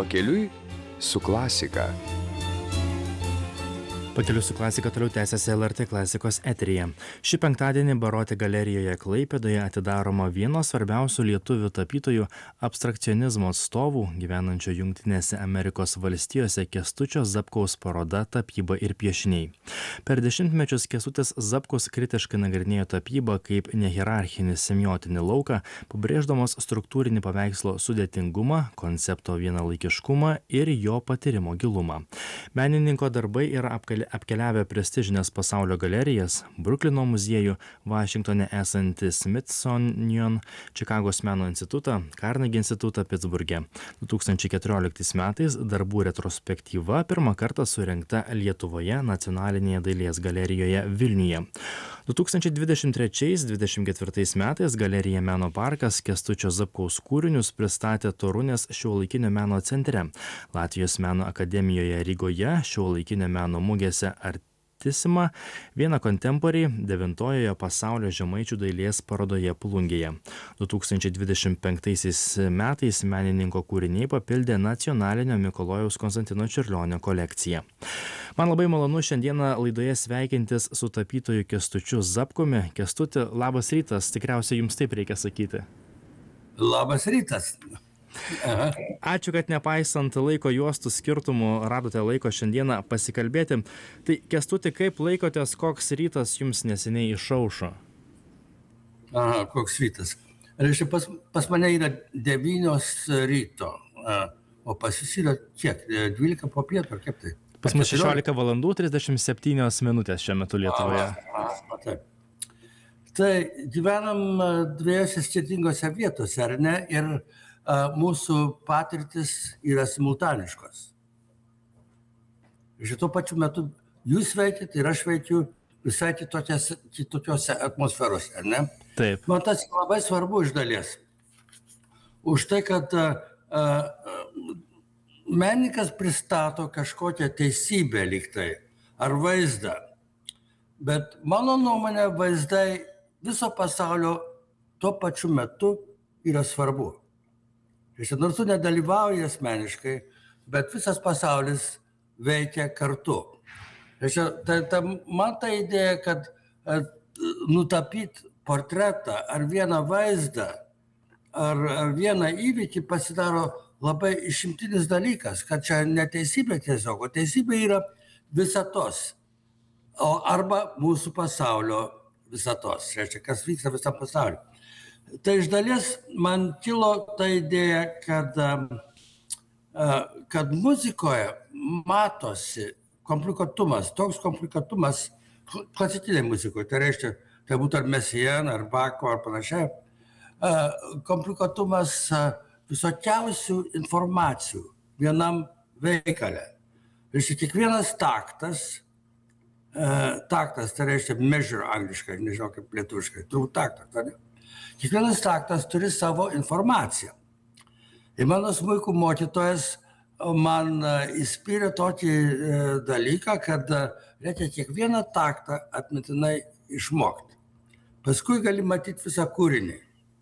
Pakeliui su klasika. Pakeliui su klasika toliau tęsiasi LRT klasikos eteryje. Šį penktadienį Baroti galerijoje Klaipėdoje atidaroma vieno svarbiausių lietuvių tapytojų abstrakcionizmo atstovų gyvenančio Jungtinėse Amerikos valstijose Kęstučio Zapkaus paroda Tapyba ir piešiniai. Per dešimtmečius Kęstutis Zapkus kritiškai nagrinėjo tapybą kaip nehierarchinį semiotinį lauką, pabrėždamas struktūrinį paveikslo sudėtingumą, koncepto vienalaikiškumą ir jo patyrimo gilumą. Menininko darbai yra apkeliavę prestižinės pasaulio galerijas, Bruklino muziejų, Vašingtone esantį Smithsonian, Čikagos meno institutą, Carnegie institutą Pitsburge. 2014 metais darbų retrospektyva pirmą kartą surengta Lietuvoje Nacionalinėje dailės galerijoje Vilniuje. 2023-2024 metais galerija Meno parkas Kęstučio Zapkaus kūrinius pristatė Torunės šiuolaikinio meno centre, Latvijos meno akademijoje Rygoje, šiuolaikinio meno mugėse Artisima, Viena Contemporary 9-ojoje pasaulio žemaičių dailės parodoje Plungėje. 2025 metais menininko kūriniai papildė Nacionalinio Mikalojaus Konstantino Čiurlionio kolekciją. Man labai malonu šiandieną laidoje sveikintis su tapytoju Kęstučiu Zapkumi. Kęstuti, labas rytas, tikriausiai jums taip reikia sakyti. Labas rytas. Aha. Ačiū, kad nepaisant laiko juostų skirtumų radote laiko šiandieną pasikalbėti. Tai Kęstuti, kaip laikotės, koks rytas jums neseniai išaušo? Aha, koks rytas. Reiškia, pas mane yra 9 ryto, o pas jūs yra kiek? 12 po pietų, ar kaip tai? Pas mus 16 valandų 37 minutės šiuo metu Lietuvoje. Taip. Tai gyvenam dviejose skirtingose vietose, ar ne? Ir mūsų patirtis yra simultaniškos. Šituo pačiu metu jūs veikite ir aš veikiu visai kitokiose atmosferose, ar ne? Taip. Man tas labai svarbu iš dalies. Už tai, kad menininkas pristato kažkokią teisybę lygtai ar vaizdą. Bet mano nuomonė, vaizdai viso pasaulio tuo pačiu metu yra svarbu. Nors tu nedalyvauji asmeniškai, bet visas pasaulis veikia kartu. Man ta idėja, kad nutapyti portretą ar vieną vaizdą ar vieną įvykį pasidaro labai išimtinis dalykas, kad čia neteisybė tiesiog, o teisybė yra visatos. Arba mūsų pasaulio visatos, reiškia, kas vyksta visam pasauliu. Tai iš dalies man kilo ta idėja, kad muzikoje matosi komplikuotumas, toks komplikuotumas klasikiniai muzikoje, tai reiškia, tai būtų ar Messiaen, ar Bako, ar panašiai, komplikuotumas visokiausių informacijų vienam veikale. Reiškia, kiekvienas taktas, tai reiškia measure angliškai, nežinau kaip lietuviškai, turbūt taktas, tai ne? Kiekvienas taktas turi savo informaciją. Ir mano smuikų mokytojas man įspyrė tokį dalyką, kad reikia kiekvieną taktą atmintinai išmokti. Paskui gali matyti visą kūrinį.